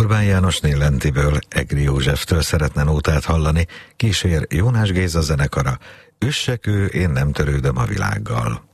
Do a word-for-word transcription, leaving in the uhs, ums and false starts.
Orbán Jánosné Lentiből, Egri Józseftől szeretne nótát hallani, kísér Jónás Géza zenekara. Üssek ő, én nem törődöm a világgal.